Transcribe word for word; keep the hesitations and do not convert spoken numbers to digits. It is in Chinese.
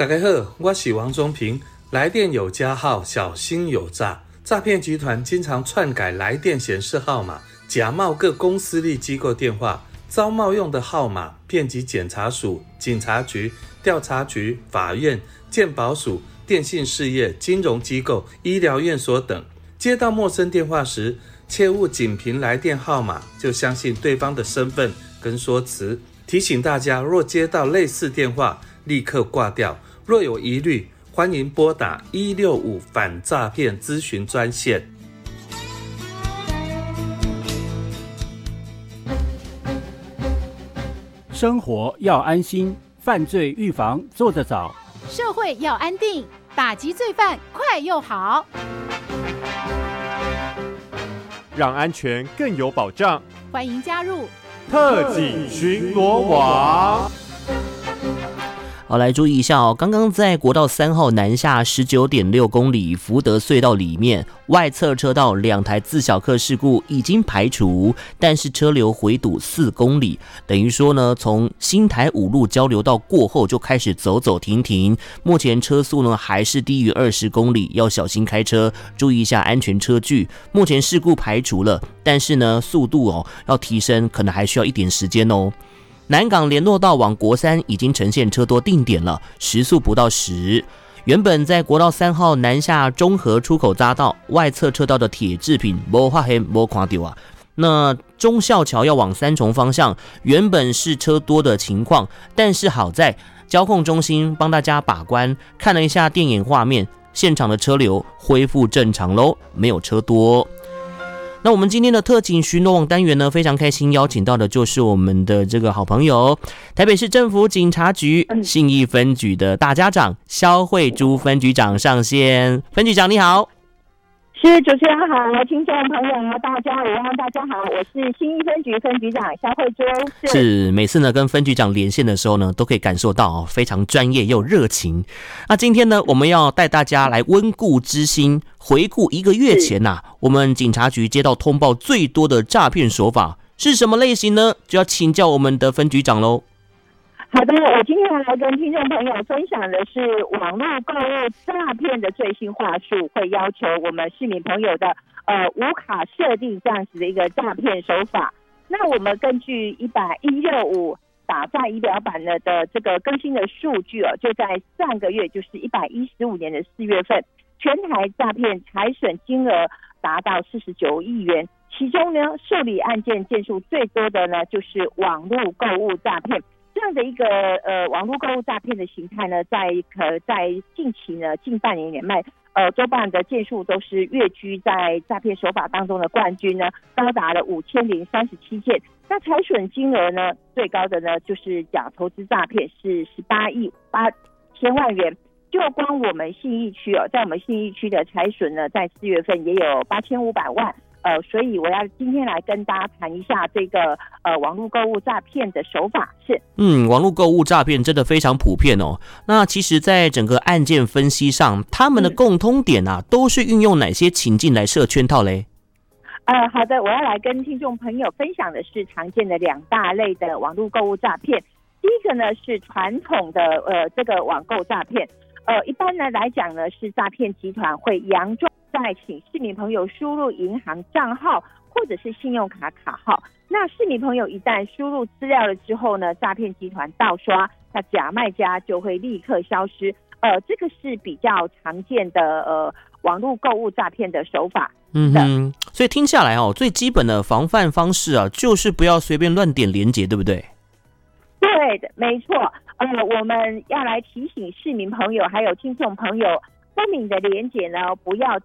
大家好，我是王中平。来电有加号，小心有诈。诈骗集团经常篡改来电显示号码，假冒各公私立机构电话，招冒用的号码遍及检察署、警察局、调查局、法院、健保署、电信事业、金融机构、医疗院所等。接到陌生电话时，切勿仅凭来电号码就相信对方的身份跟说辞。提醒大家，若接到类似电话，立刻挂掉。若有疑虑，欢迎拨打一六五反诈骗咨询专线。 生活要安心，犯罪预防做得早； 社会要安定，打击罪犯快又好。 让安全更有保障， 欢迎加入特警巡逻网。 好，来注意一下哦，刚刚在国道三号南下 十九点六公里福德隧道里面，外侧车道两台自小客事故已经排除，但是车流回堵四公里，等于说呢，从新台五路交流道过后就开始走走停停，目前车速呢还是低于二十公里，要小心开车，注意一下安全车距。目前事故排除了，但是呢速度哦要提升，可能还需要一点时间哦。南港联络道往国三已经呈现车多定点了，时速不到十。原本在国道三号南下中和出口匝道外侧车道的铁制品没发现没看到啊。那忠孝桥要往三重方向，原本是车多的情况，但是好在交控中心帮大家把关，看了一下电影画面，现场的车流恢复正常喽，没有车多。那我们今天的特警巡逻网单元呢，非常开心邀请到的就是我们的这个好朋友，台北市政府警察局信义分局的大家长萧慧珠分局长上线。分局长你好。 是，主持人好，听众朋友大家午安，大家好，我是信义分局分局长萧慧珠。是, 是每次呢跟分局长连线的时候呢，都可以感受到、哦、非常专业又热情。那今天呢，我们要带大家来温故知新，回顾一个月前呐、啊，我们警察局接到通报最多的诈骗手法是什么类型呢？就要请教我们的分局长喽。 好的，我今天来跟听众朋友分享的是网络购物诈骗的最新话术，会要求我们市民朋友的呃无卡设定这样子的一个诈骗手法。那我们根据一百一十五打诈仪表板的的这个更新的数据哦，就在上个月，就是一百一十五年的四月份，全台诈骗财损金额达到四十九亿元，其中呢受理案件件数最多的呢就是网络购物诈骗。这样的一个呃网络购物诈骗的形态呢，在可在近期呢近半年年内，呃多半的件数都是跃居在诈骗手法当中的冠军呢，高达了五千零三十七件。那财损金额呢，最高的呢就是假投资诈骗，是十八亿八千万元。就光我们信义区哦，在我们信义区的财损呢，在四月份也有八千五百万。呃，所以我要今天来跟大家谈一下这个呃网络购物诈骗的手法是。 嗯，网络购物诈骗真的非常普遍哦。那其实，在整个案件分析上，他们的共通点啊，嗯、都是运用哪些情境来设圈套嘞？ 呃，好的，我要来跟听众朋友分享的是常见的两大类的网络购物诈骗。第一个呢是传统的呃这个网购诈骗，呃一般呢来讲呢是诈骗集团会佯装在请市民朋友输入银行账号或者是信用卡卡号，那市民朋友一旦输入资料了之后呢，诈骗集团盗刷，那假卖家就会立刻消失。呃，这个是比较常见的呃网络购物诈骗的手法。 嗯哼，所以听下来哦，最基本的防范方式啊，就是不要随便乱点连结，对不对？ 对的，没错。呃，我们要来提醒市民朋友还有听众朋友，不明的连结呢，不要